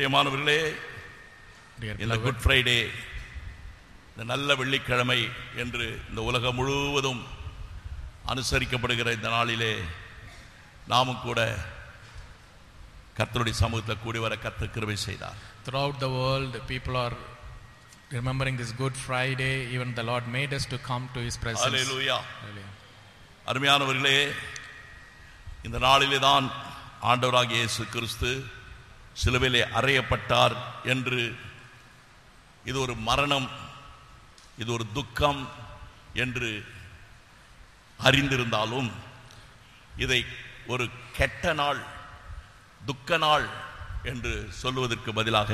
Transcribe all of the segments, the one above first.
பிரியமானவர்களே, இந்த good Friday, இந்த நல்ல வெள்ளிக்கிழமை என்று இந்த உலகம் முழுவதும் அனுசரிக்கப்படுகிற இந்த நாளிலே நாமும் கூட கர்த்தருடைய சமூகத்தில் கூடி வர கர்த்தர் கிருபை செய்தார். Throughout the world, people are remembering this Good Friday. Even the Lord made us to come to His presence. Hallelujah. அருமையானவர்களே, இந்த நாளிலே தான் ஆண்டவராகிய இயேசு கிறிஸ்து சிலுவையிலே அறையப்பட்டார் என்று, இது ஒரு மரணம், இது ஒரு துக்கம் என்று அறிந்திருந்தாலும் இதை ஒரு கெட்ட நாள், துக்க நாள் என்று சொல்வதற்கு பதிலாக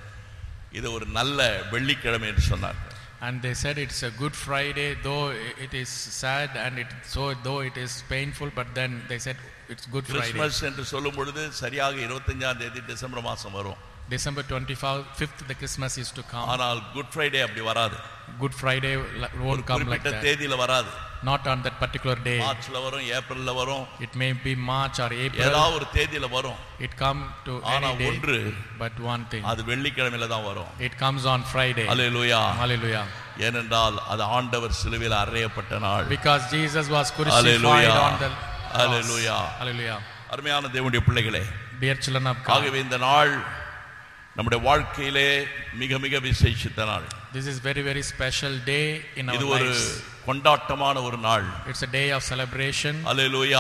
இது ஒரு நல்ல வெள்ளிக்கிழமை என்று சொன்னார். And they said it's a Good Friday, though it is sad and though it is painful, but then they said it's Good Friday. Christmas என்று சொல்லும் பொழுது சரியாக 25ஆம் தேதி டிசம்பர் மாதம் வரும். December 25th the Christmas is to come. ஆனால் good Friday அப்படி வராது. Good Friday won't come like that. தேதியில வராது. Not on that particular day. மார்ச்ல வரும், ஏப்ரல்ல வரும். It may be March or April. ஏதாவது ஒரு தேதியில வரும். It come to any day. ஒன்று, but one thing. அது வெள்ளிக்கிழமையில தான் வரும். It comes on Friday. Hallelujah. Hallelujah. ஏனென்றால் அது ஆண்டவர் சிலுவையில் அறையப்பட்ட நாள். Because Jesus was crucified on the cross. Hallelujah. Hallelujah. அருமையான தேவனுடைய பிள்ளைகளே, dear children of God, ஆகவே இந்த நாள் நம்முடைய வாழ்க்கையிலே மிக மிக விசேஷித்த நாள். This is very very special day in our lives. இது ஒரு கொண்டாட்டமான ஒரு நாள். It's a day of celebration. Hallelujah.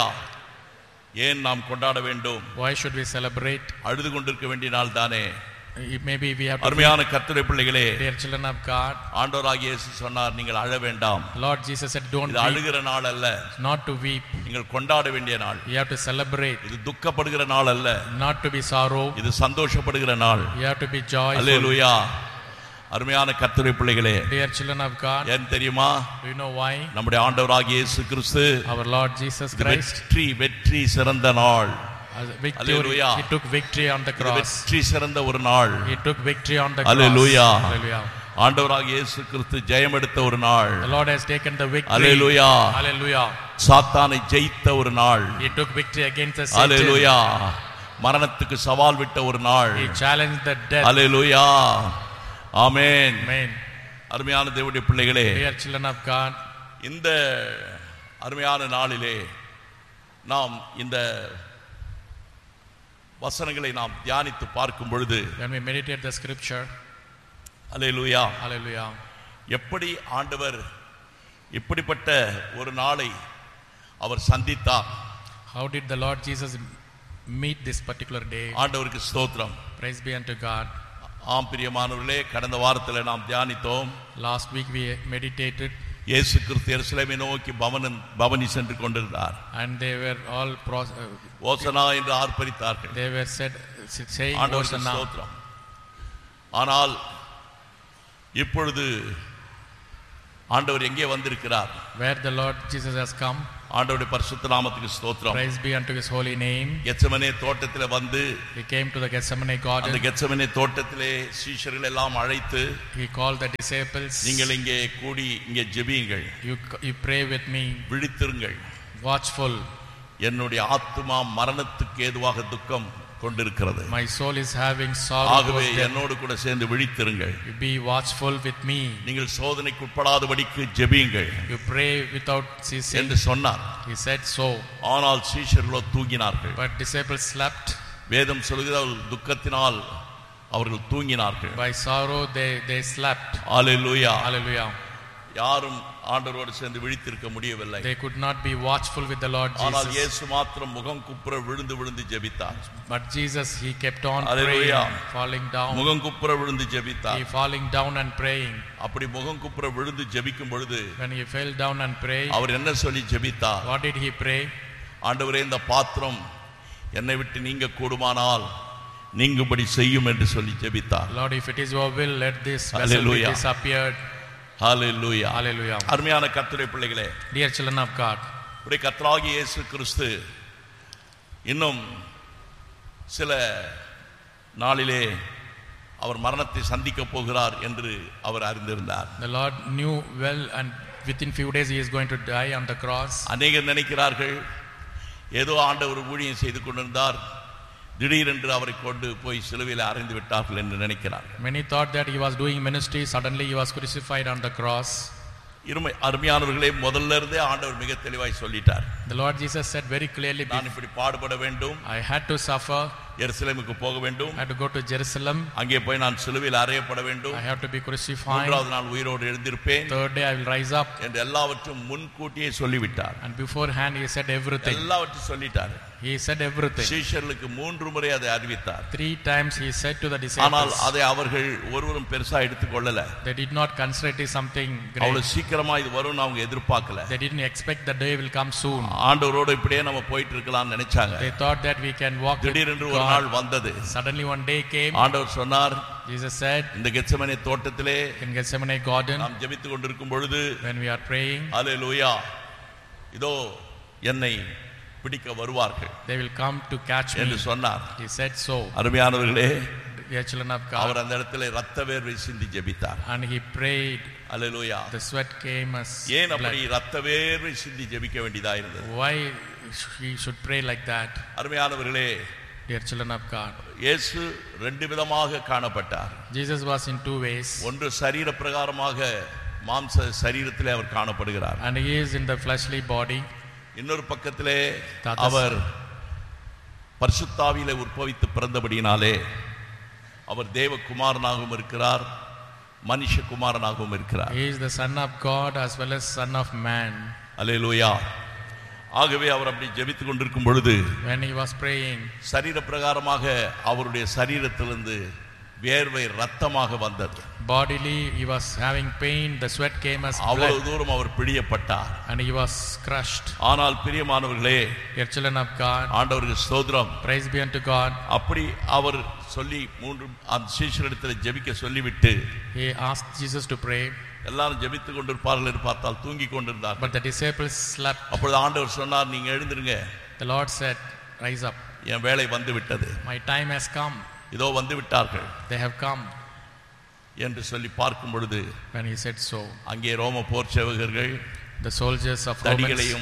ஏன் நாம் கொண்டாட வேண்டும்? Why should we celebrate? அழுது கொண்டிருக்க வேண்டிய நாள் தானே. Maybe we have to. அருமையான கர்த்தருடைய பிள்ளைகளே, dear children of God, ஆண்டவராகிய இயேசு சொன்னார், நீங்கள் அழ வேண்டாம். Lord Jesus said don't இது அழுகிற நாள் அல்ல. Not to weep. நீங்கள் கொண்டாட வேண்டிய நாள். You have to celebrate. இது துக்கப்படுகிற நாள் அல்ல. Not to be sorrow. இது சந்தோஷப்படுகிற நாள். You have to be joyful. Hallelujah. அருமையான கர்த்தருடைய பிள்ளைகளே, dear children of God, ஏன் தெரியுமா? do you know why? நம்முடைய ஆண்டவராகிய இயேசு கிறிஸ்து, our Lord Jesus Christ, வெற்றி சிறந்த நாள். Hallelujah. He took victory on the cross. வெற்றி சிறந்த ஒரு நாள். He took victory on the cross. Hallelujah. Hallelujah. ஆண்டவராகிய இயேசு கிறிஸ்து ஜெயம் எடுத்த ஒரு நாள். The Lord has taken the victory. Hallelujah. Hallelujah. சாத்தானை ஜெயித்த ஒரு நாள். He took victory against the Satan. Hallelujah. மரணத்துக்கு சவால் விட்ட ஒரு நாள். He challenged the death. Hallelujah. Amen. Amen. அருமையான தேவனுடைய பிள்ளைகளே, dear children of God, இந்த அருமையான நாளிலே நாம் இந்த வசனங்களை நாம் தியானித்து பார்க்கும் பொழுது, when we meditate the scripture, hallelujah, hallelujah, எப்படி ஆண்டவர் இப்படிப்பட்ட ஒரு நாளை அவர் சந்தித்தார். how did the Lord Jesus meet this particular day? ஆண்டவருக்கு ஸ்தோத்திரம். Praise be unto God. ஆம் பிரியமானவர்களே, கடந்த வாரத்தில் நாம் தியானித்தோம். Last week we meditated. இயேசு கிறிஸ்து எருசலேமை நோக்கி பவனி சென்று கொண்டிருந்தார். And they were all ஓசனா என்று ஆர்ப்பரித்தார்கள். they were saying Hosanna. ஆனால் இப்பொழுது ஆண்டவர் எங்கே வந்திருக்கிறார்? where the Lord Jesus has come. ஆண்டவருடைய பரிசுத்த நாமத்துக்கு ஸ்தோத்திரம். Praise be unto His holy name. Gethsemane தோட்டத்திலே வந்து, He came to the Gethsemane garden. அந்த கெத்செமனே தோட்டத்திலே சீஷர்கள் எல்லாம் அழைத்து, He called the disciples. நீங்கள் இங்கே கூடி இங்கே ஜெபியுங்கள். You pray with me. விழித்திருங்கள். Watchful. என்னுடைய ஆத்துமா மரணத்துக்கு ஏதுவாக துக்கம் கொண்டிருக்கிறது. My soul is having sorrow. ஆகவே என்னோடு கூட சேர்ந்து விழித்திருங்கள். You be watchful with me. நீங்கள் சோதனைக்கு உட்படாதபடிக்கு ஜெபியுங்கள். You pray without ceasing என்று சொன்னார். He said so. ஆனால் சீஷர்களோ தூங்கினார்கள். But disciples slept. வேதம் சொல்கிறது துக்கத்தினால் அவர்கள் தூங்கினார்கள். By sorrow they slept. Hallelujah. Hallelujah. யாரும் ஆண்டவரோடு சேர்ந்து விழித்திருக்க முடியவில்லை. They could not be watchful with the Lord Jesus. ஆனால் இயேசு மாத்திரம் முகம் குப்புற விழுந்து ஜெபித்தார். But Jesus, he kept on Hallelujah. praying, falling down. முகம் குப்புற விழுந்து ஜெபித்தார். He falling down and praying. அப்படி முகம் குப்புற விழுந்து ஜெபிக்கும் பொழுது, when he fell down and prayed, அவர் என்ன சொல்லி ஜெபித்தார்? what did he pray? ஆண்டவரே, இந்த பாத்திரம் என்னை விட்டு நீங்க கூடுமானால் நீங்கும்படி செய்யும் என்று சொல்லி ஜெபித்தார். Lord, if it is your will, let this vessel be disappeared. Hallelujah. Hallelujah. அருமையான கர்த்தருடைய பிள்ளைகளே, dear children of God, உடைய கர்த்தராகிய இயேசு கிறிஸ்து இன்னும் சில நாளிலே அவர் மரணத்தை சந்திக்க போகிறார் என்று அவர் அறிந்திருந்தார். The Lord knew well, and within few days he is going to die on the cross. அநேகர் நினைக்கிறார்கள், ஏதோ ஆண்டவர் ஊழியம் செய்து கொண்டிருந்தார், திடீரென்று அவரை கொண்டு போய் சிலுவையில் அறைந்து விட்டார்கள் என்று நினைக்கிறார். Many thought that he was doing ministry, suddenly he was crucified on the cross. அருமையானவர்களே, முதல்ல இருந்தே ஆண்டவர் மிக தெளிவாய் சொல்லிட்டார். The Lord Jesus said very clearly, நான் இப்படி பாடுபட வேண்டும், I had to suffer, எருசலேமுக்கு போக வேண்டும், I had to go to Jerusalem, அங்கே போய் நான் சிலுவையில் அறையப்பட வேண்டும், I have to be crucified, மூன்றாவது நாள் உயிரோடு எழுந்திருப்பேன், third day I will rise up, என்று எல்லாவற்றையும் முன்கூட்டியே சொல்லிவிட்டார். and beforehand he said everything. எல்லாவற்றையும் சொல்லிட்டார். He said everything. சீஷர்களுக்கு 3 முறை அதை அறிவித்தார். 3 times he said to the ஆனால் disciples. அதை அவர்கள் ஒருவரும் பெருசா எடுத்துக்கொள்ளல. They did not consider it as something அவ்வளவு great. சீக்கிரமா இது வரும்னு அவங்க எதிர்பார்க்கல. They didn't expect the day will come soon. ஆண்டவரோட இப்படியே நம்ம போயிட்டு இருக்கலாம்னு நினைச்சாங்க. They thought that we can walk with திடீரென்று ஒரு நாள் God. வந்தது. Suddenly one day came. ஆண்டவர் சொன்னார், Jesus said இந்த கெத்செமனே தோட்டத்திலே in Gethsemane garden, நாம் ஜெபித்துக் கொண்டிருக்கும் பொழுது, when we are praying, ஹல்லேலூயா, இதோ என்னை பிடிக்க வருவார்கள், they will come to catch me. என்று சொன்னார். He said so. அருமையானவர்களே, Dear children of our God, அந்த இடத்துல ரத்த வேர்வை சிந்தி ஜெபித்தார். and he prayed. Hallelujah. The sweat came as ஏன் அப்படி blood. ரத்த வேர்வை சிந்தி ஜெபிக்க வேண்டியதா இருந்தது? Why he should pray like that? அருமையானவர்களே, Dear children of God, இயேசு 2 விதமாக காணப்பட்டார். Jesus was in 2 ways, ஒன்று சரீர பிரகாரமாக மாம்ச சரீரத்திலே அவர் காணப்படுகிறார். and he is in the fleshly body. இன்னொரு பக்கத்திலே That is- அவர் பரிசுத்தாவியிலே உற்பவித்து பிறந்தபடியினாலே அவர் தேவகுமாரனாகவும் இருக்கிறார், மனுஷகுமாரனாகவும் இருக்கிறார். He is the son of God as well as son of man. அல்லேலூயா. ஆகவே அவர் அப்படி ஜெபித்துக் கொண்டிருக்கும் பொழுது When he was praying, சரீர பிரகாரமாக அவருடைய சரீரத்திலிருந்து வேர்வை ரத்தமாக வந்தது. bodily he was having pain, the sweat came as அவ்வளவு blood, தூரம் அவர் பிடியப்பட்டார். and he was crushed. ஆனால் பிரியமானவர்களே, Dear children of God, ஆண்டவருக்கு ஸ்தோத்திரம். praise be unto God. அப்படி அவர் சொல்லி 3 அந்த சீஷரிடத்தில் ஜெபிக்க சொல்லிவிட்டு He asked Jesus to pray, எல்லாரும் ஜெபித்துக் கொண்டிருப்பார்கள் என்று பார்த்தால் தூங்கி கொண்டிருந்தார். but the disciples slept. அப்பொழுது ஆண்டவர் சொன்னார், நீங்க எழுந்திருங்க, The Lord said, rise up, என் வேலை வந்து விட்டது, my time has come. இதோ வந்து விட்டார்கள் They have come. என்று சொல்லி பார்க்கும் பொழுது When he said so, அங்கே ரோம போர் சேவகர்கள் the soldiers of Romans தடிகளையும்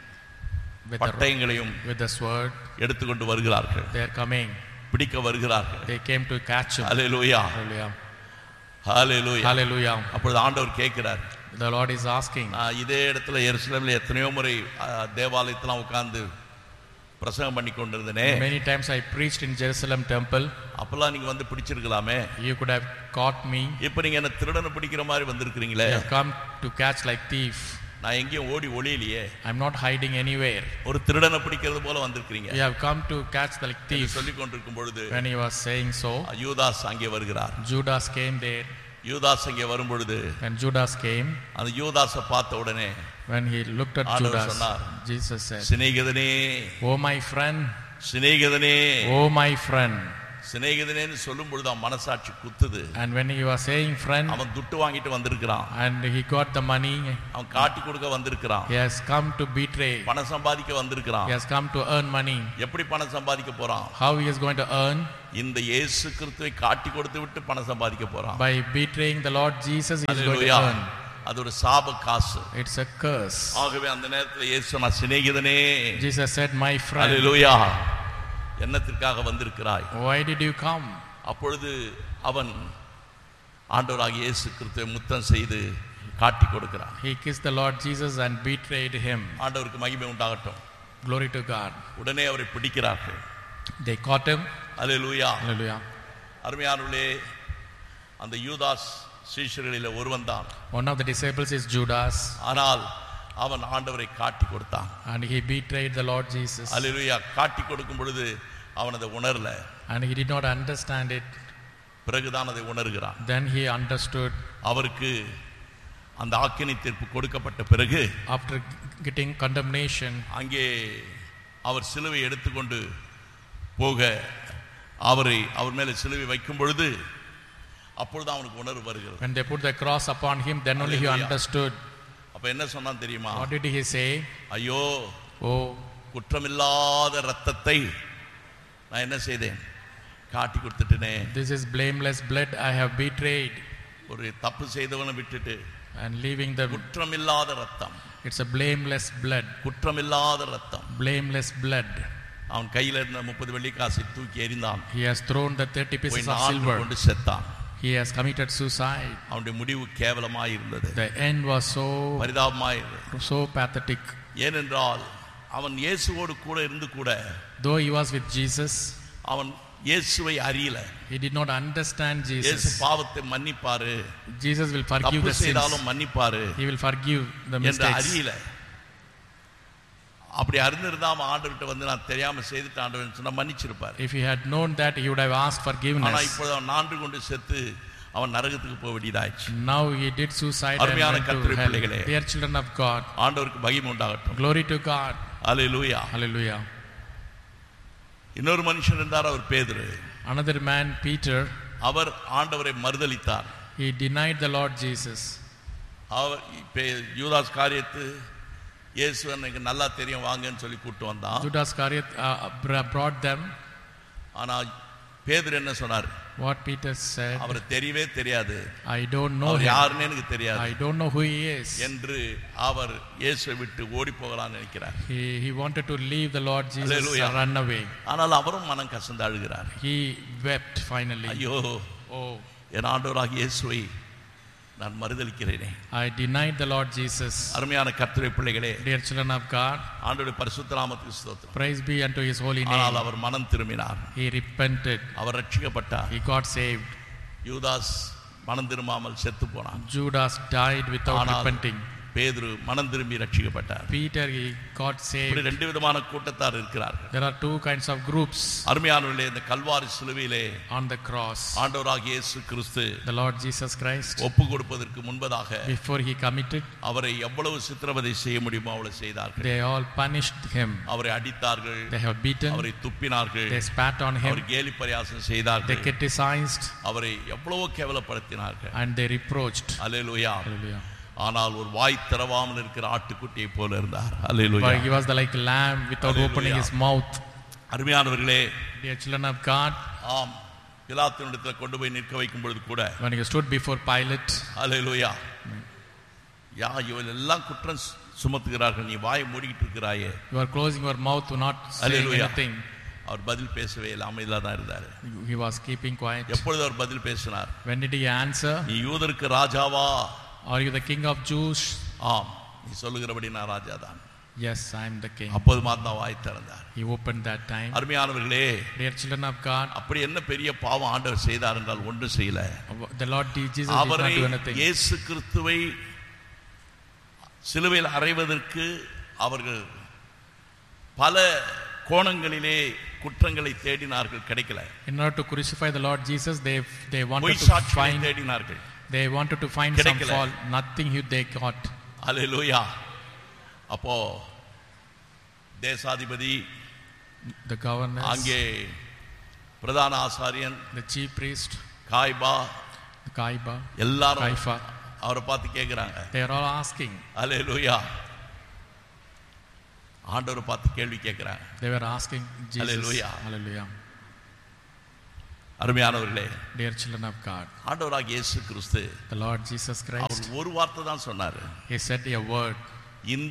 with பட்டயங்களையும் the sword, எடுத்துக்கொண்டு வருகிறார்கள், they are coming. பிடிக்க வருகிறார்கள். They came to catch him. Hallelujah, Hallelujah. Hallelujah. Hallelujah. அப்பொழுது ஆண்டவர் கேட்கிறார், The Lord is asking, நான் இதே இடத்துல எருசலேமில் எத்தனையோ முறை தேவாலயத்தெல்லாம் உட்கார்ந்து பிரசங்கம் பண்ணி கொண்டிருந்தனே, many times I preached in Jerusalem temple. அப்பெல்லாம் நீங்க வந்து பிடிச்சிருக்கலாமே, You could have caught me. இப்ப நீங்க என்ன திருடனை பிடிக்கிற மாதிரி வந்திருக்கிறீங்களே. You have come to catch like thief. நான் எங்கேயும் ஓடி ஒளியிலையே, I'm not hiding anywhere. ஒரு திருடனை பிடிக்கிறது போல வந்திருக்கிறீங்க. You have come to catch the like thief. சொல்லிக் கொண்டிருக்கும் பொழுது When he was saying so, யூதாஸ் அங்கே வருகிறார். Judas came there. யூதாஸ் அங்கே வரும் பொழுது When Judas came, அந்த யூதாஸை பார்த்த உடனே when he looked at ஆண்டவர் Judas, சொன்னார், Jesus said, சிநேகிதனே, oh my friend, சிநேகிதனே, oh my friend. சிநேகிதனேன்னு சொல்லும் பொழுது அவன் மனசாட்சி குத்துது. And when he was saying friend, அவன் துட்டு வாங்கிட்டு வந்திருக்கிறான், and he got the money, அவன் காட்டி கொடுக்க வந்திருக்கிறான், he has come to betray. பணம் சம்பாதிக்க வந்திருக்கிறான். He has come to earn money. எப்படி பணம் சம்பாதிக்க போறான்? How he is going to earn? இந்த இயேசு கிறிஸ்துவை காட்டி கொடுத்து விட்டு பணம் சம்பாதிக்க போறான். By betraying the Lord Jesus, he is going to hallelujah. earn. அது ஒரு சாப காசு. It's a curse. ஆகவே அந்த நேரத்தில் இயேசு சொன்னார், சிநேகிதனே, Jesus said, my friend, hallelujah, என்னத்திற்காக வந்திருக்கிறாய்? why did you come? அப்பொழுது அவன் ஆண்டவராகிய இயேசு கிறிஸ்துவை முத்தம் செய்து காட்டி கொடுக்கிறான். He kissed the Lord Jesus and betrayed him. ஆண்டவருக்கு மகிமை உண்டாகட்டும். Glory to God. உடனே அவரை பிடிக்கிறார்கள். They caught him. Hallelujah. Hallelujah. அருமையானவர்களே, அந்த யூதாஸ் சீஷர்களில் ஒருவன் தான். One of the disciples is Judas, ஆனால் அவன் ஆண்டவரை காட்டி கொடுத்தான். and he betrayed the Lord Jesus. ஹல்லேலூயா. காட்டி கொடுக்கும் பொழுது அவன் அதை உணரல, And he did not understand it. பிறகுதான் அதை உணர்கிறான். Then he understood. அவருக்கு அந்த ஆக்கினை தீர்ப்பு கொடுக்கப்பட்ட பிறகு, After getting condemnation, அங்கே அவர் சிலுவை எடுத்துக்கொண்டு போக அவர் மேலே சிலுவை வைக்கும் பொழுது அப்பொழுது அவனுக்கு உணர்வு வருகிறது. when they put the cross upon him, then only he Hallelujah. understood. அப்ப என்ன சொன்னான் தெரியுமா? What did he say? ஐயோ, Oh, குற்றமில்லாத ரத்தத்தை நான் என்ன செய்தேன்? காட்டி கொடுத்துட்டேனே. this is blameless blood I have betrayed. ஒரு தப்பு செய்தவனை விட்டுட்டு, And leaving the, குற்றமில்லாத ரத்தம், it's a blameless blood. குற்றமில்லாத ரத்தம். Blameless blood. அவன் கையில இருந்த 30 வெள்ளிக்காசை தூக்கி எறிந்தான். He has thrown the 30 pieces of silver. கொண்டு செத்தான். He has committed suicide. அவனுடைய முடிவு கேவலமாய் இருந்தது. The end was so பரிதாபமாய், so pathetic. ஏனென்றால் அவன் இயேசுவோடு கூட இருந்து கூட, though he was with Jesus, அவன் இயேசுவை அறியல. he did not understand Jesus. இயேசு பாவத்தை மன்னிப்பாரு, Jesus will forgive the sins, மன்னிப்பாரு, he will forgive the mistakes. அறியல. அப்படி அறிந்திருந்தா அவன் ஆண்டவர்கிட்ட வந்து நான் தெரியாம செய்துட்டு ஆண்டவன் சொன்னா மன்னிச்சிருப்பார். If he had known that, he would have asked forgiveness. ஆனா இப்போது அவன் நான்று கொண்டு செத்து அவன் நரகத்துக்கு போக வேண்டியதாயிடுச்சு. Now he did suicide and went to hell. Dear children of God, ஆண்டவருக்கு மகிமை உண்டாகட்டும். glory to God. Hallelujah. Hallelujah. இன்னொரு மனுஷன் இருந்தார், அவர் பேதுரு. Another man, Peter, அவர் ஆண்டவரை மறுதலித்தார். he denied the Lord Jesus. அவர் யூதாஸ் காரியத்து இயேசு எனக்கு நல்லா தெரியும் வாங்கன்னு சொல்லி கூட்டி வந்தான். Judas Iscariot brought them. ஆனா பேதுரு என்ன சொன்னார்? What Peter said, அவர் தெரியவே தெரியாது, I don't know him, யாருன்னு எனக்கு தெரியாது, I don't know who he is என்று அவர் இயேசுவை விட்டு ஓடி போகலாம்னு நினைக்கிறார். He wanted to leave the Lord Jesus and run away. ஆனால் அவரும் மனம் கசந்து அழுகிறார். He wept finally. ஐயோ, என் ஆண்டவராகிய இயேசுவை நான் மறுதலிக்கிறேனே. I denied the Lord Jesus. அருமையான கர்த்தருடைய பிள்ளைகளே, dear children of God, ஆண்டவருடைய பரிசுத்த நாமத்துக்கு ஸ்தோத்திரம். praise be unto his holy name. ஆனால் அவர் மனம் திரும்பினார். He repented. Our ரட்சிக்கப்பட்டார். He got saved. யூதாஸ் மனம் திரும்பாமல் செத்து போனான். Judas died without repenting. பேதுரு மனம் திரும்பி ரட்சிக்கப்பட்டார். Peter, he got saved. இப்படி ரெண்டு விதமான கூட்டத்தார் இருக்கிறார்கள். There are two kinds of groups. அருமையானவர்களே, இந்த கல்வாரி சிலுவையிலே on the cross, ஆண்டவராகிய இயேசு கிறிஸ்து, the Lord Jesus Christ, ஒப்பு கொடுப்பதற்கு முன்பதாக before he committed, அவரை எவ்வளவு சித்திரவதை செய்ய முடியுமோ அவ்வளவு செய்தார்கள். they all punished him. அவரை அடித்தார்கள், they have beaten, அவரை துப்பினார்கள், they spat on him, அவரை கேலி பரியாசம் செய்தார்கள், they criticized, அவரை எவ்வளவு கேவலப்படுத்தினார்கள், and they reproached. Hallelujah. Hallelujah. ஆனால் ஒரு வாய் திறவாமல் இருக்கிற ஆட்டுக்குட்டியை போல இருந்தார். அல்லேலூயா. But he was like a lamb without opening his mouth. அருமையானவர்களே, dear children of God, ஆம், பிலாத்தினிடத்தில் கொண்டு போய் நிற்க வைக்கும் பொழுது கூட, when he stood before Pilate, அல்லேலூயா, இவர்கள் எல்லாம் குற்றம் சுமத்துகிறார்கள், நீ வாயை மூடிக்கிட்டு இருக்கிறாயே, you are closing your mouth to not say anything. அவர் பதில் பேசவே இல்லை, அமைதியாக தான் இருந்தார். He was keeping quiet. எப்பொழுது அவர் பதில் பேசினார்? when did he answer? நீ யூதருக்கு ராஜாவா? Are you the king of Jews? ஆம், நீ சொல்லுகிறபடி நான் ராஜா தான். Yes, I am the king. அப்போது மாத்திரம் வாய் திறந்தார். He opened that time. அருமையானவர்களே, dear children of God, அப்படி என்ன பெரிய பாவம் ஆண்டவர் செய்தார் என்றால் ஒன்றும் செய்யல. the Lord Jesus did not do anything. இயேசு கிறிஸ்துவை சிலுவையில் அறைவதற்கு அவர்கள் பல கோணங்களிலே குற்றங்களை தேடினார்கள், கிடைக்கல. in order to crucify the Lord Jesus, they wanted to find, தேடினார்கள், they wanted to find some fault, nothing they got. அல்லேலூயா. அப்போ தேசாதிபதி, the governor, அங்கே பிரதான ஆசாரியன், the chief priest, காய்பா, எல்லாரும் அவரை பார்த்து கேட்கிறாங்க. they are all asking. அல்லேலூயா. ஆண்டவரை பார்த்து கேள்வி கேட்கிறாங்க. they were asking Jesus. Hallelujah. Hallelujah. அருமையானவர்களே, dear children of God, ஆண்டவராகிய இயேசு கிறிஸ்து, the Lord Jesus Christ, அவர் ஒரு வார்த்தை தான் சொன்னார். he said a word. இந்த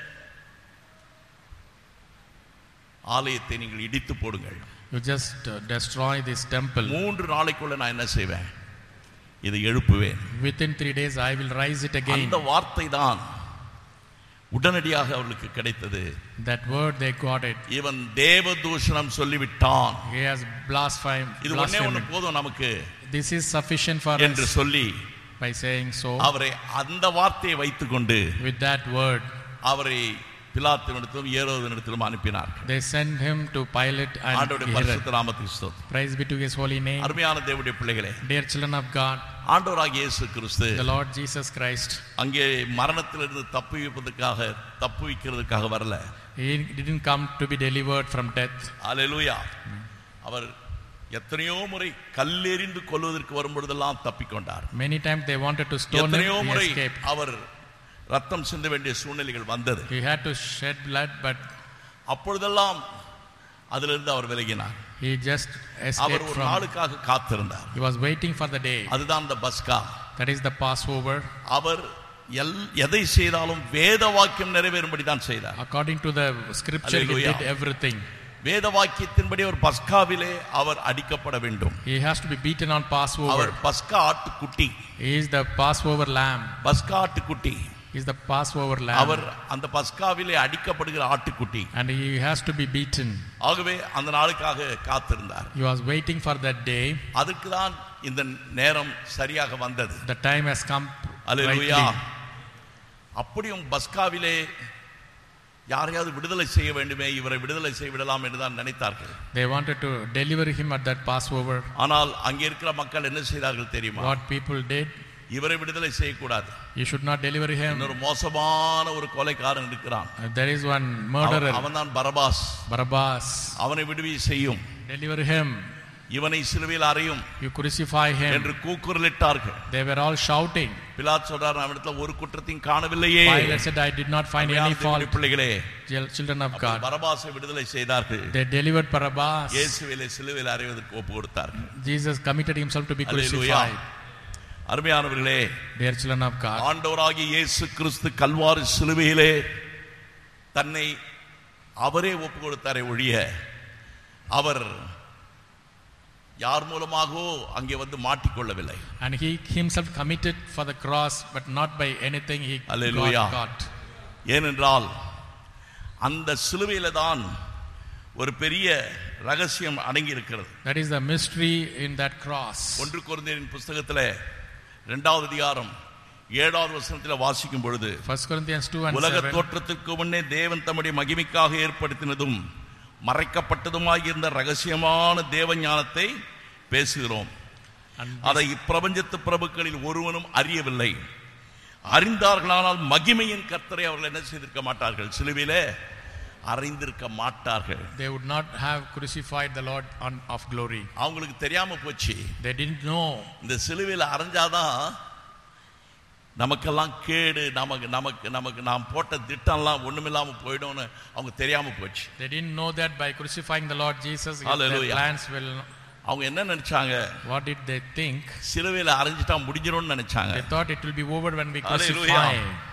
ஆலயத்தை நீங்கள் இடித்து போடுங்கள். you just destroy this temple. 3 நாளைக்குள்ள நான் என்ன செய்வேன்? இதை எழுப்புவேன். within 3 days I will rise it again. அந்த வார்த்தை தான் உடனடியாக அவர்களுக்கு கிடைத்தது. that word they got it. இவன் தேவதூஷணம் சொல்லிவிட்டான், he has blasphemed. இது ஒண்ணே ஒண்ணு போதும் நமக்கு, this is sufficient for என்று us, சொல்லி by saying so, அவரை அந்த வார்த்தையை வைத்துக்கொண்டு with that word அவரை பிலாத்தினிடத்திலும் ஏரோதினிடத்திலும் அனுப்பினார். they sent him to Pilate and ஆண்டவருடைய பரிசுத்த நாமத்துக்கு ஸ்தோத்திரம். praise be to his holy name. அருமையான தேவனுடைய பிள்ளைகளே, dear children of God, ஆண்டவராகிய இயேசு கிறிஸ்து, the Lord Jesus Christ, அங்கே மரணத்திலிருந்து தப்புவிக்கிறதுக்காக வரல. he didn't come to be delivered from death. அல்லேலூயா. அவர் எத்தனையோ முறை கல்லெறிந்து கொல்வதற்கு வரும்பொழுதெல்லாம் தப்பிக்கொண்டார். many times they wanted to stone him, he escaped. அவர் ரத்தம் சிந்த வேண்டிய சூழ்நிலைகள் வந்தது. he had to shed blood, but அப்பொழுதெல்லாம் அதிலிருந்து அவர் விலகினார். he just escaped. அவர் ஒரு நாளுக்காக காத்திருந்தார். he was waiting for the day. அதுதான் அந்த பஸ்கா, that is the Passover. அவர் எதை செய்தாலும் வேத வாக்கியம் நிறைவேறும்படி தான் செய்தார். according to the scripture, he did everything. வேத வாக்கியத்தின்படி ஒரு பஸ்காவிலே அவர் அடிக்கப்பட வேண்டும். He has to be beaten on Passover. அவர் பஸ்கா ஆட்டுக்குட்டி. He is the Passover lamb. பஸ்கா ஆட்டுக்குட்டி. He is the Passover lamb. அவர் அந்த பஸ்காவிலே அடிக்கப்படுகிற ஆட்டுக்குட்டி. And he has to be beaten. ஆகவே அந்த நாளுக்காக காத்திருந்தார். He was waiting for that day. அதுக்கு தான் இந்த நேரம் சரியாக வந்தது. The time has come. அல்லேலூயா. அப்படியும் பஸ்காவிலே யாரையாவது விடுதலை செய்ய வேண்டுமே, இவரை விடுதலை செய்ய விடலாம் என்று தான் நினைத்தார்கள். They wanted to deliver him at that Passover. ஆனால் அங்கே இருக்கிற மக்கள் என்ன செய்தார்கள் தெரியுமா? What people did? இவரை விடுதலை செய்யக்கூடாது. You should not deliver him. இன்னொரு மோசமான ஒரு கொலைக்காரன் இருக்கிறான். There is one murderer. அவன்தான் பரபாஸ். Barabbas. அவனை விடுவி செய்யும். Deliver him. இவனை சிலுவையில் அறையும். You crucify him. என்று கூக்குரலிட்டார்கள். They were all shouting. பிலாத்து சொல்றார், அவனிடத்துல ஒரு குற்றத்தையும் காணவில்லையே. Pilate said, I did not find any fault. பிள்ளைகளே, children of God. பரபாசை விடுதலை செய்தார்கள். They delivered Barabbas. இயேசுவை சிலுவையில் அறைவதற்கு ஒப்பு கொடுத்தார்கள். Jesus committed himself to be crucified. அருமையானவர்களே, dear children of God, ஆண்டவராகிய இயேசு கிறிஸ்து கல்வாரி சிலுவையிலே தன்னை அவரே ஒப்பு கொடுத்தாரே ஒழிய அவர் யார் மூலமாகவோ அங்கே வந்து மாட்டிக்கொள்ளவில்லை. And he himself committed for the cross, but not by anything he got. ஏனென்றால் அந்த சிலுவையில தான் ஒரு பெரிய ரகசியம் அடங்கி இருக்கிறது. That is the mystery in that cross. 1 கொரிந்தியரின் புத்தகத்திலே 2வது அதிகாரம் 7வது வசனத்திலே வாசிக்கும் பொழுது, 1 Corinthians 2:7, உலக தோற்றத்திற்கு முன்னே தேவன் தம்முடைய மகிமைக்காக ஏற்படுத்தினதும் மறைக்கப்பட்டதுமாய் இருந்த ரகசியமான தேவ ஞானத்தை பேசுகிறோம். அதை இப்பிரபஞ்சத்து பிரபுக்களில் ஒருவனும் அறியவில்லை. அறிந்தார்களானால் மகிமையின் கர்த்தரை அவர்கள் என்ன செய்திருக்க மாட்டார்கள், சிலுவையிலே அறிந்திருக்க மாட்டார்கள். They would not have crucified the Lord of glory. அவங்களுக்கு தெரியாம போச்சு. They didn't know. இந்த சிலுவையில் அறைஞ்சாதான் நமக்கெல்லாம் கேடு, நமக்கு நாம் போட்ட திட்டம்லாம் ஒண்ணுமில்லாம போயிடும்னு அவங்க தெரியாம போச்சு. They didn't know that by crucifying the Lord Jesus, their plans will. அவங்க என்ன நினைச்சாங்க? What did they think? சிலுவையில் அறைஞ்சிட்டா முடிஞ்சிரும்னு நினைச்சாங்க. They thought it will be over when we crucify.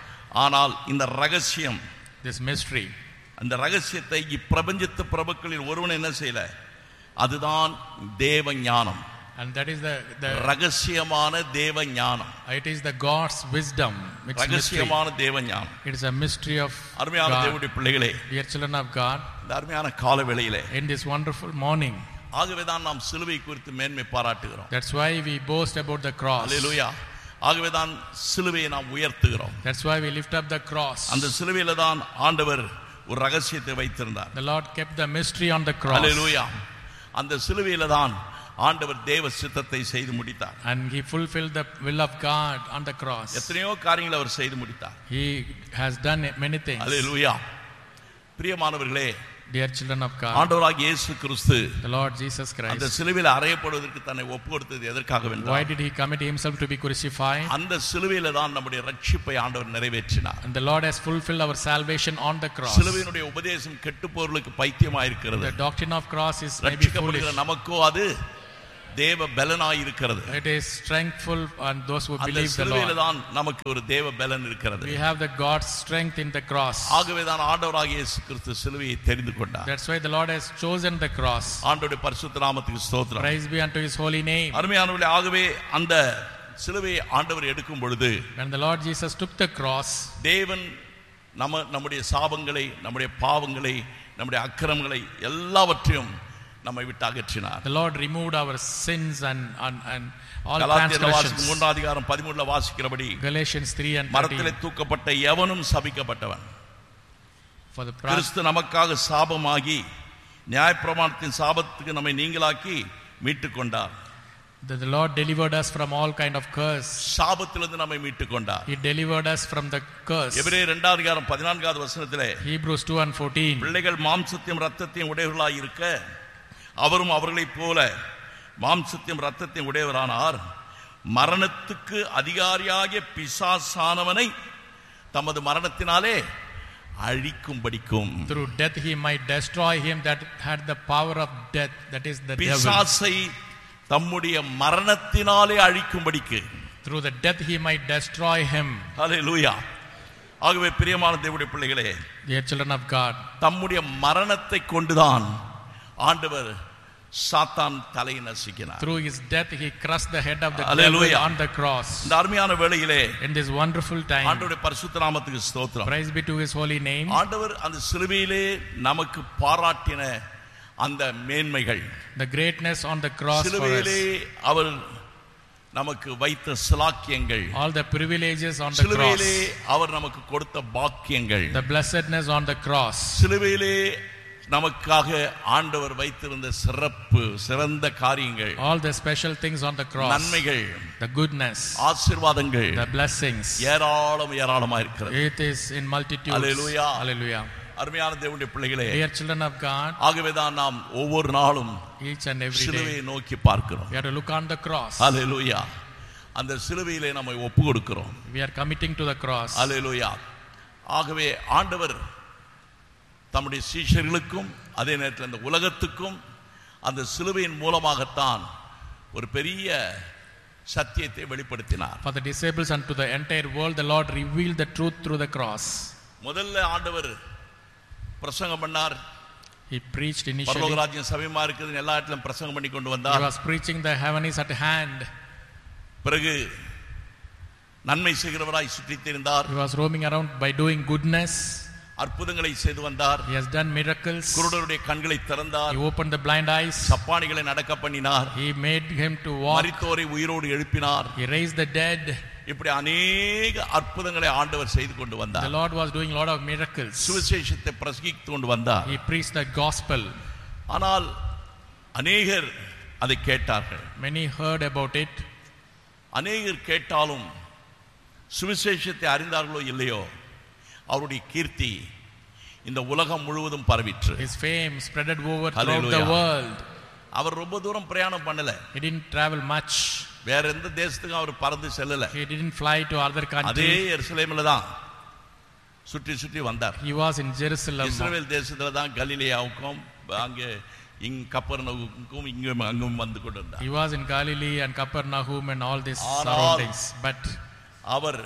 ஆனால் இந்த ரகசியம், this mystery, அந்த ரகசியத்தை இப்பிரபஞ்சத்து பிரபுக்களில் ஒருவன் என்ன செய்யல, அதுதான் தேவ ஞானம். And that is the ரகசியமான தேவ ஞானம். It is the God's wisdom. ரகசியமான தேவ ஞானம். It is a mystery of அருமையான தேவனுடைய பிள்ளைகளே, dear children of God, இந்த அருமையான கால வேளையிலே, in this wonderful morning, ஆகவேதான் நாம் சிலுவை குறித்து மேன்மை பாராட்டுகிறோம். That's why we boast about the cross. அல்லேலூயா. ஆகவேதான் சிலுவையை நாம் உயர்த்துகிறோம். That's why we lift up the cross. அந்த சிலுவையில தான் ஆண்டவர் ஒரு ரகசியத்தை வைத்திருந்தார். The Lord kept the mystery on the cross. அல்லேலூயா. அந்த சிலுவையில தான் ஆண்டவர் தேவ சித்தத்தை செய்து முடித்தார். And he fulfilled the will of God on the cross. எத்தனையோ காரியங்களை அவர் செய்து முடித்தார். He has done many things. அல்லேலூயா. பிரியமானவர்களே, dear children of God, ஆண்டவராகிய இயேசு கிறிஸ்து, the Lord Jesus Christ, அந்த சிலுவையில் அறையப்படுவதற்கு தன்னை ஒப்புக்கொடுத்தது எதற்காக என்றால், why did he commit himself to be crucified? அந்த சிலுவையில தான் நம்முடைய ரட்சிப்பை ஆண்டவர் நிறைவேற்றினார். And the Lord has fulfilled our salvation on the cross. சிலுவையினுடைய உபதேசம் கெட்டுப்போர்களுக்கு பைத்தியமாய் இருக்கிறது. The doctrine of cross is maybe foolish. நமக்கோ அது தேவ பலனாய் இருக்கிறது. It is strengthful on those who believe the Lord. அந்த சிலுவையில தான் நமக்கு ஒரு தேவ பலன் இருக்கிறது. We have the God's strength in the cross. ஆகவே தான் ஆண்டவராகிய இயேசு கிறிஸ்து சிலுவையை தெரிந்து கொண்டார். That's why the Lord has chosen the cross. ஆண்டவருடைய பரிசுத்த நாமத்துக்கு ஸ்தோத்திரம். Praise be unto his holy name. அருமையானவர்களே, ஆகவே அந்த சிலுவையை ஆண்டவர் எடுக்கும் பொழுது, when the Lord Jesus took the cross, தேவன் நம்முடைய சாபங்களை, நம்முடைய பாவங்களை, நம்முடைய அக்கிரமங்களை எல்லாவற்றையும் நம்மை விட்டு அகற்றினார். The Lord removed our sins and all transgressions. 3 அதிகாரம் 13ல வாசிக்கிறபடி, Galatians 3:13, மரத்திலே தூக்கப்பட்ட எவனும் சபிக்கப்பட்டவன். For the கிறிஸ்து நமக்காக சாபமாகி நியாயப்பிரமாணத்தின் சாபத்துக்கு நம்மை நீங்களாக்கி மீட்டுக் கொண்டார். The Lord delivered us from all kind of curse. சாபத்திலிருந்து நம்மை மீட்டுக் கொண்டார். He delivered us from the curse. எபிரேயர் 2 அதிகாரம் 14வது வசனத்திலே, Hebrews 2:14, பிள்ளைகள் மாம்சத்தையும் இரத்தத்தையும் உடையவர்களாய் இருக்க அவரும் அவர்களைப் போல மாம்சத்தையும் இரத்தத்தையும் உடையவரானார். மரணத்துக்கு அதிகாரியாகிய பிசாசானவனை தமது மரணத்தினாலே அழிக்கும்படிக்கும், through death he might destroy him that had the power of death, that is the devil. பிசாசை தம்முடைய மரணத்தினாலே அழிக்கும்படிக்கு, through the death he might destroy him. ஹல்லேலூயா. ஆகவே பிரியமான தேவனுடைய பிள்ளைகளே, dear children of God, தம்முடைய மரணத்தை கொண்டுதான் ஆண்டவர் சாத்தான் தலையை நசுக்கினார். Through his death he crushed the head of the Hallelujah. devil on the cross. இந்த அருமையான வேளையிலே In this wonderful time, ஆண்டவருடைய பரிசுத்த நாமத்துக்கு ஸ்தோத்திரம். praise be to his holy name. ஆண்டவர் அந்த சிலுவையிலே நமக்கு பாராட்டின அந்த மேன்மைகள், The greatness on the cross for us, சிலுவையிலே அவர் நமக்கு வைத்த சிலாக்கியங்கள், all the privileges on the cross, சிலுவையிலே அவர் நமக்கு கொடுத்த பாக்கியங்கள், the blessedness on the cross, சிலுவையிலே நமக்காக ஆண்டவர் வைத்திருந்த சிறந்த காரியங்கள், all the special things on the cross, நன்மைகள், the goodness, ஆசீர்வாதங்கள், the blessings, ஏராளமா இருக்கிறது. it is in multitudes. Hallelujah. Hallelujah. அருமையான தேவனுடைய பிள்ளைகளே, Dear children of God, ஆகவேதான் நாம் ஒவ்வொரு நாளும் each and every சிலுவையை day நோக்கி பார்க்கிறோம். we have to look on the cross. ஹல்லேலூயா. அந்த சிலுவையிலே நம்மை ஒப்பு கொடுக்கிறோம். We are committing to the cross. ஹல்லேலூயா. ஆகவே ஆண்டவர் தம்முடைய சீஷர்களுக்கும் அதே நேரத்தில் இந்த உலகத்துக்கும் அந்த சிலுவையின் மூலமாகத்தான் ஒரு பெரிய சத்தியத்தை வெளிப்படுத்தினார். For the disciples and to the entire world, the Lord revealed the truth through the cross. முதல்ல ஆண்டவர் பிரசங்கம் பண்ணார். He preached initially. பரலோக ராஜ்யம் சமீபமா இருக்குதுன்னு எல்லா இடத்திலும் பிரசங்கம் பண்ணி கொண்டு வந்தார். He was preaching the heaven is at hand. பிறகு நன்மை செய்கிறவராய் சுற்றித் திரிந்தார். He was roaming around by doing goodness. அற்புதங்களை செய்து வந்தார். He has done miracles. குருடருடைய கண்களை திறந்தார். He opened the blind eyes. சப்பானிகளை நடக்க பண்ணினார். He made him to walk. மரித்தோரை உயிரோடு எழுப்பினார். He raised the dead. இப்படி அநேக அற்புதங்களை ஆண்டவர் செய்து கொண்டு வந்தார். The Lord was doing a lot of miracles. சுவிசேஷத்தை பிரசங்கித்து கொண்டு வந்தார். He preached the gospel. ஆனால் அநேகர் அதை கேட்டார்கள். Many heard about it. அநேகர் கேட்டாலும் சுவிசேஷத்தை அறிந்தார்களோ இல்லையோ, அவருடைய கீர்த்தி இந்த உலகம் முழுவதும் பரவிற்று. His fame spreaded over throughout Hallelujah. the world. அவர் ரொம்ப தூரம் பிரயாணம் பண்ணல. He didn't travel much. வேற எந்த தேசத்துக்கும் அவர் பறந்து செல்லல. He didn't fly to other அதே countries. எருசலேமில் தான் சுற்றி சுற்றி வந்தார். He was in Jerusalem. இஸ்ரவேல் தேசத்துல தான் கலிலேயாவுக்கும் அங்கே கப்பர்நகூமுக்கும் இங்கும் அங்கும் வந்து கொண்டு வந்தார். He was in Galilee and Capernaum and all these ஆனால் surroundings. But our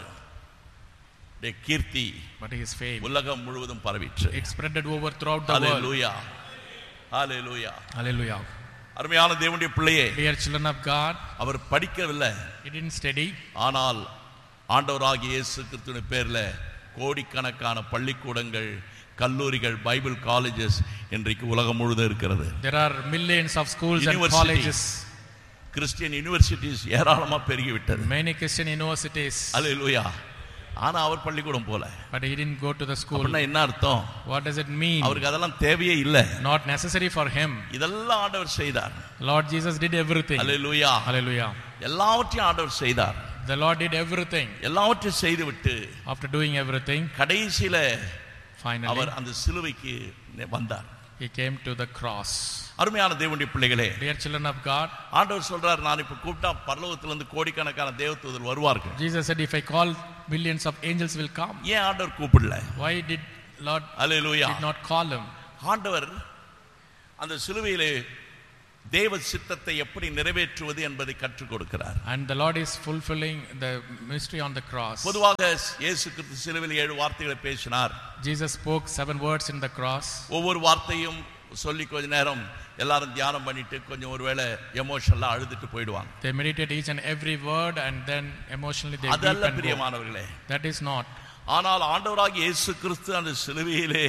Keerthi his fame, உலகம் முழுவதும் பரவிற்று. it spreaded over throughout the world. Hallelujah. Hallelujah. Hallelujah. அருமையான தேவனுடைய பிள்ளையே, Dear children of God, அவர் படிக்கவில்லை. he didn't study. ஆனால் ஆண்டவராகிய இயேசு கிறிஸ்துவின் பேர்ல கோடிக்கணக்கான பள்ளிக்கூடங்கள், கல்லூரிகள், பைபிள் காலேஜஸ் இன்றைக்கு உலகம் முழுவதும் இருக்கிறது. There are millions of schools and Universities. colleges. Christian universities ஏராளமா பெருகிவிட்டது. Many Christian universities. ஹல்லேலூயா. ஆனா அவர் பள்ளிக்கூடம் போல. But he didn't go to the school. அப்படின்னா என்ன அர்த்தம்? What does it mean? அவருக்கு அதெல்லாம் தேவையே இல்லை. Not necessary for him. இதெல்லாம் ஆண்டவர் செய்தார். Lord Jesus did everything. Hallelujah. Hallelujah. எல்லாவற்றையும் ஆண்டவர் செய்தார். The Lord did everything. எல்லாவற்றையும் செய்துவிட்டு After doing everything, கடைசியில finally அவர் அந்த சிலுவைக்கு வந்தார். he came to the cross. அருமையான தேவனுடைய பிள்ளைகளே, Dear children of God, ஆண்டவர் சொல்றார், நான் இப்ப கூப்பிட்டா பரலோகத்திலிருந்து கோடிக்கணக்கான தேவதூதர்கள் வருவார்கள். Jesus said, if I call, millions of angels will come. ஏன் ஆண்டவர் கூப்பிடல? Why did Lord hallelujah. did not call him? ஆண்டவர் அந்த சிலுவையிலே தேவ சித்தத்தை எப்படி நிறைவேற்றுவது என்பதை கற்றுக் கொடுக்கிறார். And the Lord is fulfilling the mystery on the cross. பொதுவாக இயேசு கிறிஸ்து சிலுவையில் 7 வார்த்தைகளை பேசினார். Jesus spoke 7 words in the cross. ஒவ்வொரு வார்த்தையும் சொல்லி கொஞ்ச நேரம் எல்லாரும் தியானம் பண்ணிட்டு கொஞ்சம் ஒருவேளை எமோஷனலா அழுதுட்டு போயிடுவாங்க. They meditate each and every word and then emotionally they weep அதல்ல and go. பிரியமானவர்களே. That is not. ஆனால் ஆண்டவராகிய இயேசு கிறிஸ்து அந்த சிலுவையிலே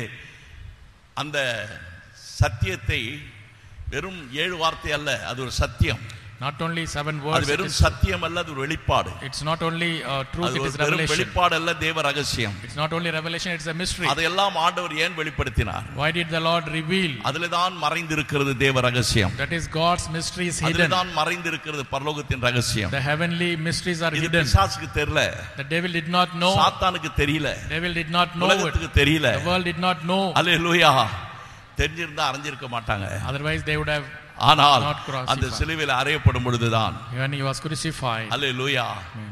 அந்த சத்தியத்தை வெறும் 7 வார்த்தை அல்ல, அது ஒரு சத்தியம். Not only 7 அது words. வெறும் சத்தியம் அல்ல, அது ஒரு வெளிப்பாடு. It's not only truth, அது it ஒரு is வெறும் revelation. வெளிப்பாடு அல்ல, தேவ ரகசியம். It's not only revelation, it's a mystery. அதையெல்லாம் ஆண்டவர் ஏன் வெளிப்படுத்தினார்? Why did the Lord reveal? அதிலே தான் மறைந்திருக்கிறது தேவ ரகசியம். That is God's mysteries அதிலே hidden. தான் மறைந்திருக்கிறது பரலோகத்தின் ரகசியம். The heavenly mysteries are இது hidden. பிசாசுக்கு தெரியல. The devil did not know. சாத்தானுக்கு தெரியல. Devil did not know it. உலகத்துக்கு தெரியல. The world did not know. ஹல்லேலூயா. தெரிஞ்சிருந்தா அறிஞ்சிருக்க மாட்டாங்க. Otherwise they would have ஆனால் not crucified. அந்த சிலுவையில் அறையப்படும் பொழுதுதான் when he was crucified. ஹல்லேலூயா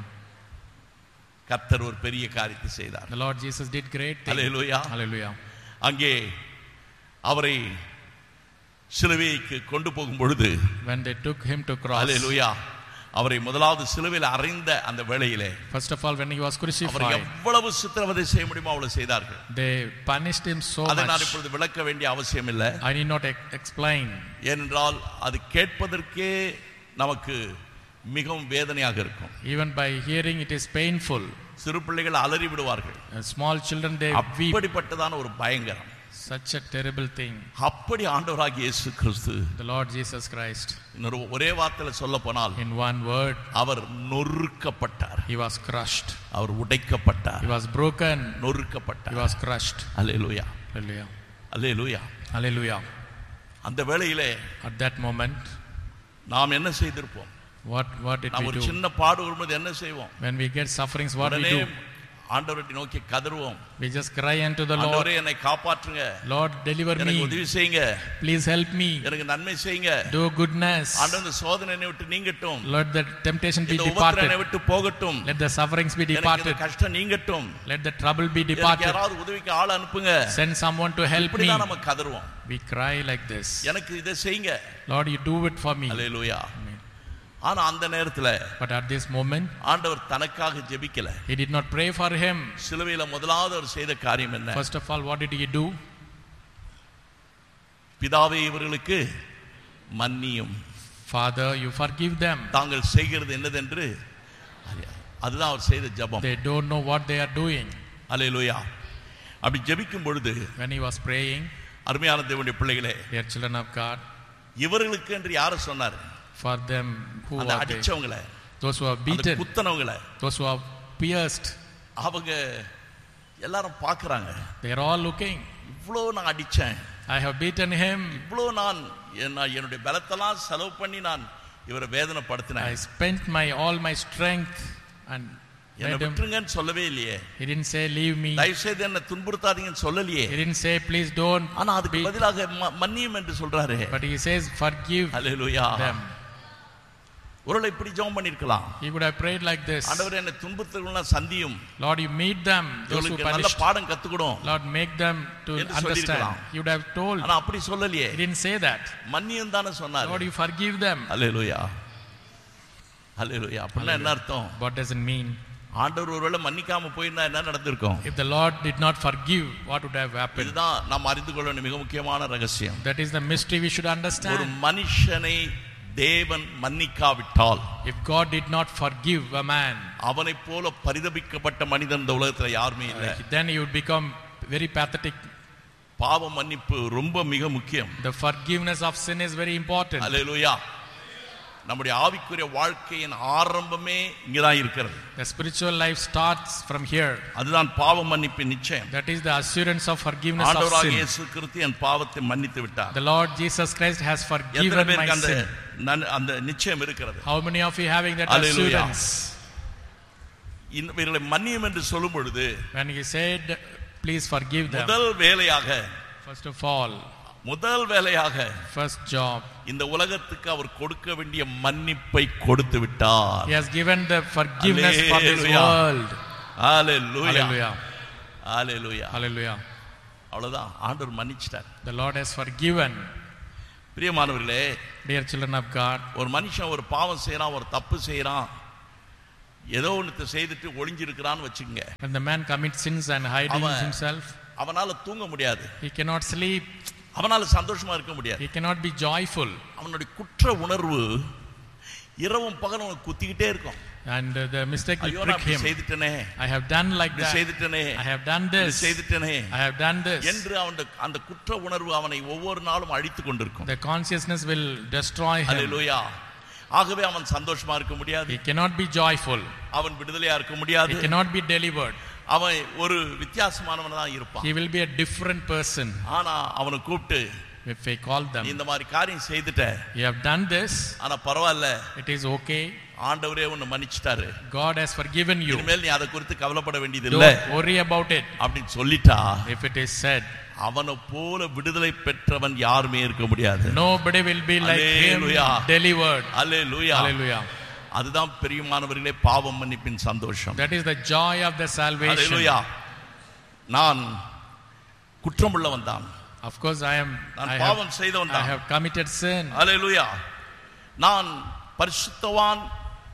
கர்த்தர் ஒரு பெரிய காரியத்தை செய்தார். The Lord Jesus did great things. Hallelujah. Hallelujah. அங்கே அவரை சிலுவைக்கு கொண்டு போகும் பொழுது When they took him to cross, ஹல்லேலூயா அவரை முதலாவது சிலுவையில் அறைந்த அந்த வேளையிலே, first of all, when he was our crucified, எவ்வளவு சித்திரவதை செய்ய முடியுமோ அவ்வளவு செய்தார்கள். they punished him so அதை நான் much. இப்பொழுது விளக்க வேண்டிய அவசியம் இல்லை. I need not explain. ஏனென்றால் அது கேட்பதற்கே நமக்கு மிகவும் வேதனையாக இருக்கும். Even by hearing it is painful. சிறு பிள்ளைகள் அலறி விடுவார்கள். Small children, they weep. அப்படிப்பட்டதான ஒரு பயங்கரம். Such a terrible thing. அப்படி ஆண்டவராகிய இயேசு கிறிஸ்து, The Lord Jesus Christ, இன்னொரு ஒரே வார்த்தையில சொல்ல போனால், in one word, our நொறுக்கப்பட்டார். he was crushed. Our உடைக்கப்பட்டார். He was broken. நொறுக்கப்பட்டார். He was crushed. Hallelujah, Hallelujah. Hallelujah. Hallelujah. அந்த வேளையிலே At that moment, நாம் என்ன செய்திருப்போம்? what did நாம் we ஒரு do? சின்ன பாடு வரும்போது என்ன செய்வோம்? When we get sufferings, what we உடனே do? ஆண்டவரை நோக்கி கதறுவோம். We just cry unto the Lord. ஆண்டவரே என்னை காப்பாற்றுங்க, Lord, deliver எனக்கு me. உதவி செய்யுங்க, Please help me. எனக்கு நன்மை செய்யுங்க. Do goodness. ஆண்டவரே இந்த சோதனை என்னை விட்டு நீங்கட்டும், Let the temptation be இந்த உபத்திரம் என்னை departed. விட்டு போகட்டும், Let the sufferings be எனக்கு இந்த departed. கஷ்டம் நீங்கட்டும், Let the trouble be எனக்கு departed. யாராவது உதவிக்கு ஆள் அனுப்புங்க. Send someone to help me. இப்படிதான் நம்ம கதறுவோம். We cry like this. எனக்கு இதை செய்யுங்க. Lord, you do it for me. Hallelujah. Amen. ஆனா அந்த நேரத்துல But at this moment, ஆண்டவர் தனக்காக ஜெபிக்கல. he did not pray for him. சிலுவையில முதலாவது அவர் செய்த காரியம் என்ன? First of all, what did he do? பிதாவே இவர்களுக்கு மன்னியும், Father, you forgive them. தாங்கள் செய்கிறது என்னதென்று அதுதான் அவர் செய்த ஜெபம். They don't know what they are doing. அல்லேலூயா. அப்படி ஜெபிக்கும் பொழுது, When he was praying, அருமையான தேவனுடைய பிள்ளைகளே, dear children of God, இவர்களுக்கு என்று யாரை சொன்னார்? for them who அந்த are they? அடிச்சவங்கள, Those who are அந்த beaten, குத்தனவங்கள, those who are pierced, அவங்க எல்லாரும் பார்க்கறாங்க. they are all looking. இவ்வளோ நான் அடிச்சேன், I have beaten him. இவ்வளோ நான் என்னுடைய பலத்தெல்லாம் செலவு பண்ணி நான் இவரை வேதனைப்படுத்தினேன். I spent all my strength and என்னை made him. விட்டுருங்கன்னு சொல்லவே இல்லையே. He didn't say leave me. தயவு செய்து என்னை துன்புறுத்தாதீங்கன்னு சொல்லலையே. He didn't say please don't. ஆனா அதுக்கு beat. பதிலாக மன்னியும் என்று சொல்றாரு. But he says forgive hallelujah. them. ஒருவேளை இப்படி ஜெபம் பண்ணிருக்கலாம். He would have prayed like this. ஆண்டவரே என்னை துன்புறுத்துகிறவங்கள சந்தியும். Lord, you meet them, those who இவங்களுக்கு நல்ல punished. பாடம் கத்துக்கணும். Lord, make them to என்று understand. சொல்லிருக்கலாம். He would have told. ஆனா அப்படி சொல்லலையே. He didn't say that. மன்னியும் தானே சொன்னாரு. Lord, you forgive them. அல்லேலூயா. அல்லேலூயா. அப்படின்னா என்ன அர்த்தம்? What does it mean? ஆண்டவர் ஒருவேளை மன்னிக்காம போயிருந்தா என்ன நடந்திருக்கும்? If the Lord did not forgive, what would have happened? இதுதான் நாம் அறிந்து கொள்ள வேண்டிய மிக முக்கியமான ரகசியம். That is the mystery we should ஒரு understand. மனுஷனை தேவன் மன்னிக்காவிட்டால், If God did not forgive a man, அவனைப் போல பரிதபிக்கப்பட்ட மனிதன் இந்த உலகத்துல யாருமே இல்லை. then he would become very pathetic. பாவ மன்னிப்பு ரொம்ப மிக முக்கியம். The forgiveness of sin is very important. அல்லேலூயா. நம்முடைய ஆவிக்குரிய வாழ்க்கையின் ஆரம்பமே இங்கதான் இருக்கிறது. The spiritual life starts from here. அதுதான் பாவ மன்னிப்பின் நிச்சயம். That is the assurance of forgiveness of ஆண்டவராகிய sin. இயேசு கிறிஸ்து என் பாவத்தை மன்னித்து விட்டார். The Lord Jesus Christ has எத்தனை forgiven my பேருக்கு அந்த sin. அந்த நிச்சயம் இருக்கிறது? How many of you having that Hallelujah. assurance? இவர்களை மன்னியும் என்று சொல்லும் பொழுது, When he said, please forgive them. முதல் வேலையாக, First of all, முதல் வேலையாக first job, இந்த உலகத்துக்கு அவர் கொடுக்க வேண்டிய மன்னிப்பை கொடுத்து விட்டார். he has given the forgiveness for this Hallelujah. world. Hallelujah. Hallelujah. Hallelujah. Hallelujah. அவ்வளவுதான், ஆண்டவர் மன்னிச்சிட்டார். The Lord has forgiven. பிரியமானவர்களே, Dear children of God, ஒரு மனுஷன் ஒரு பாவம் செய்யறான், ஒரு தப்பு செய்யறான், ஏதோ ஒன்று செய்துட்டு ஒளிஞ்சிருக்கிறான்னு வச்சுங்க. when the man commits sins and hiding himself, அவனால தூங்க முடியாது, he cannot sleep, அவனால சந்தோஷமா இருக்க முடியாது, he cannot be joyful, அவனுடைய குற்ற உணர்வு இரவும் பகலும் குத்திக்கிட்டே இருக்கும். and the mistake will ஐயோ prick நான் him. செய்துட்டனே, I have done like that, செய்துட்டனே, I have done this, செய்துட்டனே I have done this. என்று அந்த குற்ற உணர்வு அவனை ஒவ்வொரு நாளும் அழித்துக் கொண்டிருக்கும். The consciousness will destroy him. ஹalleluya. ஆகவே அவன் சந்தோஷமா இருக்க முடியாது, He cannot be joyful, அவன் விடுதலையா இருக்க முடியாது, he cannot be delivered, அவன் ஒரு வித்தியாசமானவனா தான் இருப்பான். he will be a different person. ஆனா அவனை கூப்பிட்டு, If I call them, இந்த மாதிரி காரியம் செய்துட்ட, you have done this, ஆனா பரவாயில்ல, it is okay, ஆண்டவரே உன்னை மன்னிச்சிட்டாரு, God has forgiven you, இனிமேல் நீ அதை குறித்து கவலைப்பட வேண்டியது இல்லை don't worry about it. அப்படின்னு சொல்லிட்டா, If it is said, அவனை போல விடுதலை பெற்றவன் யாருமே இருக்க முடியாது. nobody will be like him, Hallelujah. delivered. Hallelujah. Hallelujah. அதுதான் பிரியமானவர்களே பாவம் மன்னிப்பின் சந்தோஷம். That is the joy of the salvation. அல்லேலூயா. நான் குற்றமுள்ளவன் தான், Of course நான் பாவம் செய்தவன் I தான். have committed sin. அல்லேலூயா. நான் பரிசுத்தவான்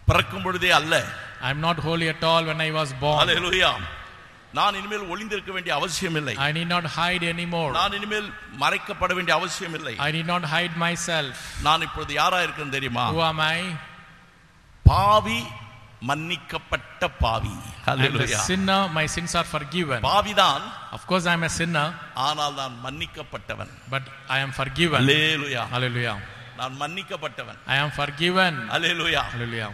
பிறக்கும் பொழுதே அல்ல. I am not holy at all when I was born. ஹalleluya. நான் இனிமேல் ஒளிந்திருக்க வேண்டிய அவசியம் இல்லை. I need not hide anymore. நான் இனிமேல் மறைக்கப்பட வேண்டிய அவசியம் இல்லை. I need not hide myself. நான் இப்பொழுது யாரா இருக்கேன் தெரியுமா? Who am I? பாவி, மன்னிக்கப்பட்ட பாவி. ஹalleluya. I am a sinner, my sins are forgiven. பாவிதான். Of course I am a sinner. ஆனால் நான் மன்னிக்கப்பட்டவன். But I am forgiven. Hallelujah. Hallelujah. நான் மன்னிக்கப்பட்டவன். I am forgiven. Hallelujah. Hallelujah.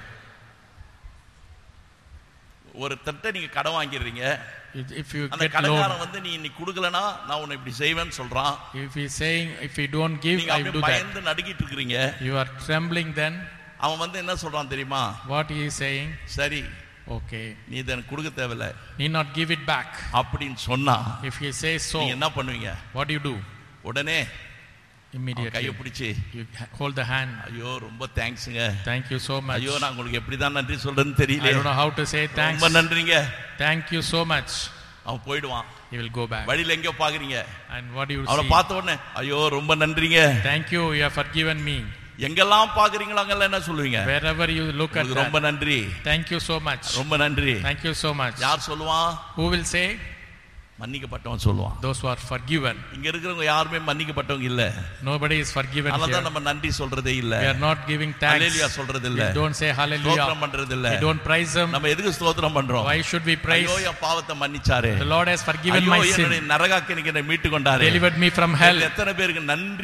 ஒரு தட்டை நீங்க கடன் வாங்கிடுறீங்க. If you அந்த get கடன்காரன் loan, நீ இன்னைக்கு கொடுக்கலனா நான் உன்னை இப்படி செய்வேன்னு சொல்றான். if he is saying if you don't give, I will do that. பயந்து நடுங்கிட்டு இருக்கீங்க. You are trembling then. அவன் என்ன சொல்றான் தெரியுமா? What he is saying? சரி, okay, நீ இத கொடுக்க தேவையில்லை, need not give it back. அப்படினு சொன்னா If he says so, நீங்க என்ன பண்ணுவீங்க? what do you do? உடனே Immediately கையை பிடிச்சு you hold the hand. ஐயோ ரொம்ப தேங்க்ஸ்ங்க, Thank you so much. ஐயோ நான் உங்களுக்கு எப்படி தான் நன்றி சொல்றேன்னு தெரியல, I don't know how to say thanks. ரொம்ப நன்றிங்க, Thank you so much. அவன் போய்டுவான். He will go back. வழியில எங்க பாக்குறீங்க? And what do you அவளை see? பார்த்த உடனே ஐயோ ரொம்ப நன்றிங்க, Thank you, you have forgiven me. எங்கெல்லாம் பாக்குறீங்களோ அங்கெல்லாம் என்ன சொல்லுவீங்க? Wherever you look at that, ரொம்ப நன்றி, thank you so much, ரொம்ப நன்றி. thank you so much. யார் சொல்லுவான்? Who will say? மன்னிக்கப்பட்டவன் சொல்லுவான். Those who are forgiven. இங்க இருக்கிறவங்க யாருமே மன்னிக்கப்பட்டவங்க இல்ல. Nobody is forgiven here. அதனால நம்ம நன்றி சொல்றதே இல்ல. We are not giving thanks. ஹalleluya சொல்றது இல்ல. We don't say hallelujah. ஸ்தோத்திரம் பண்றது இல்ல. We don't praise him. நம்ம எதுக்கு ஸ்தோத்திரம் பண்றோம்? Why should we praise? ஐயோ என் பாவத்தை மன்னிச்சாரே. The Lord has forgiven my sin. என்னை நரகாக்கினிக்கு என்னை மீட்டு கொண்டாரே. Delivered me from hell. எத்தனை பேருக்கு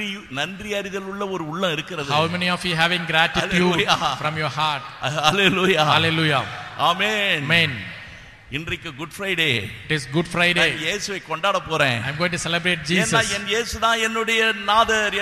நன்றி அறிதல் உள்ள ஒரு உள்ளம் இருக்கிறது? How many of you having gratitude from your heart? Hallelujah. Hallelujah. Amen. Amen. இன்றைக்கு good Friday. It is Good Friday. நான் இயேசுவை கொண்டாட போறேன். I am going to celebrate Jesus. ஏன்னா என் இயேசு தான் என்னுடைய நாதர்,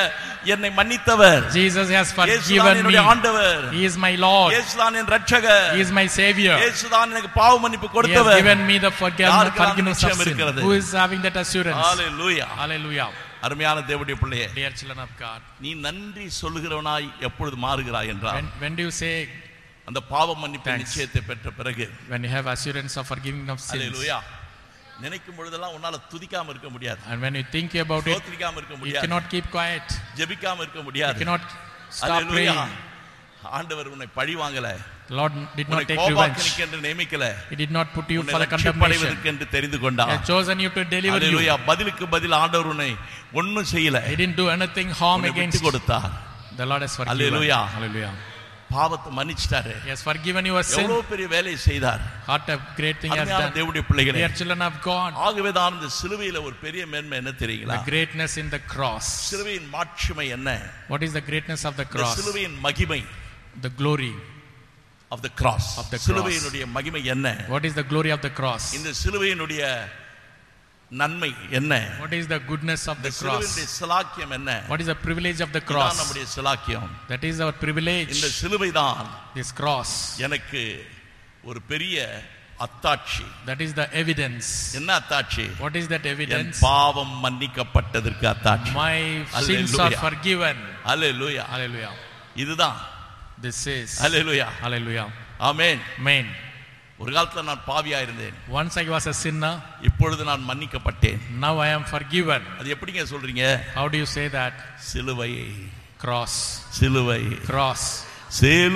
என்னை மன்னித்தவர். Jesus has forgiven me. இயேசு தான் என்னுடைய ஆண்டவர். He is my Lord. இயேசு தான் என் இரட்சகர். He is my savior. இயேசு தான் எனக்கு பாவ மன்னிப்பு He கொடுத்தவர். has given me the forgiveness of sin. இருக்கிறது? Who is having that assurance? Hallelujah. Hallelujah. அருமையான தேவனுடைய பிள்ளையே, Dear children of God, நீ நன்றி சொல்லுகிறவனாய் எப்பொழுது மாறுகிறாய் என்றால், when do you say அந்த பாவ மன்னிப்பு நிச்சயத்தை பெற்ற பிறகு, when you have assurance of forgiving of sins? Hallelujah. நினைக்கும் பொழுதெல்லாம் உன்னால துதிக்காம இருக்க முடியாது. And when you think about it, ஸ்தோத்திரிக்காம இருக்க you முடியாது. cannot keep quiet. ஜெபிக்காம இருக்க You முடியாது. cannot stop praying. ஆண்டவர் உன்னை பழி வாங்கல. The Lord did not take revenge. கோபாக்கினிக்கு என்று நியமிக்கல. He did not put you for the ரட்சிப்படைவதற்கு condemnation. என்று தெரிந்து கொண்டார். He has chosen you to deliver you. Hallelujah. பதிலுக்கு பதில் ஆண்டவர் உன்னை ஒண்ணும் செய்யல. He didn't do anything harm against you. கொடுத்தார். The Lord has forgiven. Hallelujah. Hallelujah. பாவத்தை மன்னிச்சிட்டாரு. He has forgiven your sin. எவ்வளவு பெரிய வேலையை செய்தார். What a great thing he has done. தேவனுடைய பிள்ளைகளே, Dear children of God, ஆகவே தான் இந்த சிலுவையில ஒரு பெரிய மேன்மை என்ன தெரியுங்களா? the greatness in the cross. சிலுவையின் மாட்சிமை என்ன? What is the greatness of the cross? சிலுவையின் மகிமை, the glory of the cross. Of the cross. சிலுவையினுடைய மகிமை என்ன? What is the glory of the cross? இந்த சிலுவையினுடைய நன்மை என்ன? What is the goodness of the cross? சிலுவையினுடைய சிலாக்கியம் என்ன? What is the privilege of the இதான் cross? நம்முடைய சிலாக்கியம். That is our privilege. இந்த சிலுவை தான் This cross. எனக்கு ஒரு பெரிய அத்தாட்சி. That is the evidence. என்ன அத்தாட்சி? What is that N evidence? பாவம் மன்னிக்கப்பட்டதற்கு அத்தாட்சி. My sins are forgiven. Hallelujah. Hallelujah. இதுதான். This is. Hallelujah. Hallelujah. Amen. Amen. ஒரு காலத்துல நான் பாவியா இருந்தேன். Once I was a sinner. இப்பொழுது நான் மன்னிக்கப்பட்டேன். Now I am forgiven. அது எப்படிங்க சொல்றீங்க? How do you say that? சிலுவை. Cross. சிலுவை. Cross.